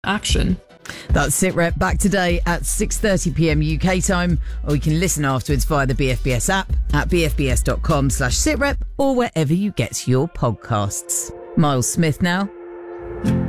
action. That's SitRep, back today at 6:30pm UK time, or you can listen afterwards via the BFBS app at bfbs.com/sitrep or wherever you get your podcasts. Miles Smith now.